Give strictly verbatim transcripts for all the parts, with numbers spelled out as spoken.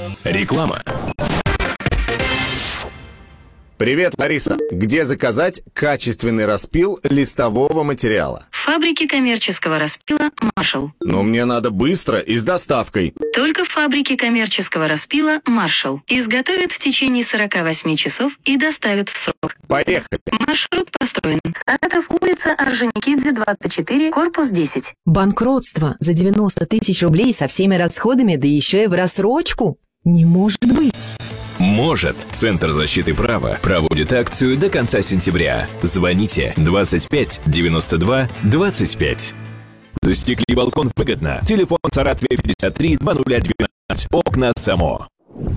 Реклама. Привет, Лариса. Где заказать качественный распил листового материала? В фабрике коммерческого распила «Маршалл». Но мне надо быстро и с доставкой. Только в фабрике коммерческого распила «Маршалл». Изготовят в течение сорока восьми часов и доставят в срок. Поехали. Маршрут построен. Саратов, улица Орджоникидзе, двадцать четыре, корпус десять. Банкротство за девяносто тысяч рублей со всеми расходами, да еще и в рассрочку? Не может быть. Может. Центр защиты права проводит акцию до конца сентября. Звоните двадцать пять девяносто два двадцать пять. Застекли балкон выгодно. Телефон в Саратове пятьдесят три двадцать двенадцать. Окна САМО.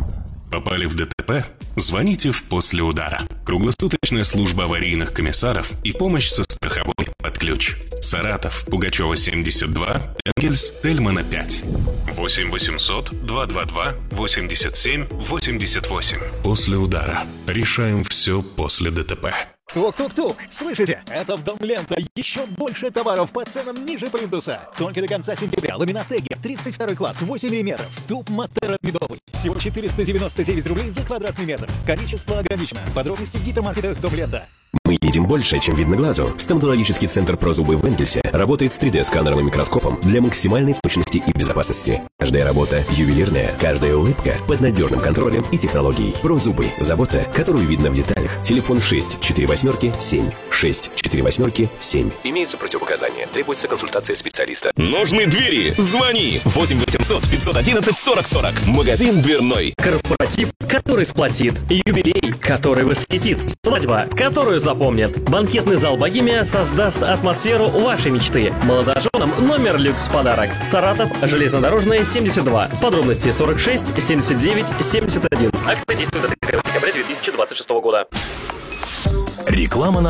Попали в ДТП? Звоните в «После удара». Круглосуточная служба аварийных комиссаров и помощь со страховой под ключ. Саратов, Пугачева, семьдесят два, Энгельс, Тельмана, пять. восемь восемьсот два два два восемьдесят семь восемьдесят восемь. «После удара». Решаем все после ДТП. Тук-тук-тук! Слышите? Это в Дом Лента. Еще больше товаров по ценам ниже плинтуса. Только до конца сентября. Ламинат Эггер, тридцать второй класс, восемь миллиметров. Туб Матера медовый. Всего четыреста девяносто девять рублей за квадратный метр. Количество ограничено. Подробности в гипермаркетах Дом Лента. Мы видим больше, чем видно глазу. Стоматологический центр «Прозубы» в Энгельсе работает с три дэ-сканером и микроскопом для максимальной точности и безопасности. Каждая работа ювелирная, каждая улыбка под надежным контролем и технологией. «Прозубы» – забота, которую видно в деталях. Телефон шесть четыре восьмерки семь. шесть четыре восьмерки семь. Имеются противопоказания. Требуется консультация специалиста. Нужны двери? Звони! восемь восемьсот пятьсот одиннадцать сорок сорок. Магазин дверной. Корпоратив, который сплотит. Юбилей, который восхитит. Свадьба, которую запомнят. Банкетный зал «Богемия» создаст атмосферу вашей мечты. Молодоженам номер люкс в подарок. Саратов, Железнодорожная, семьдесят два. Подробности сорок шесть семьдесят девять семьдесят один. Акция действует до тридцатого декабря две тысячи двадцать шестого года. Реклама на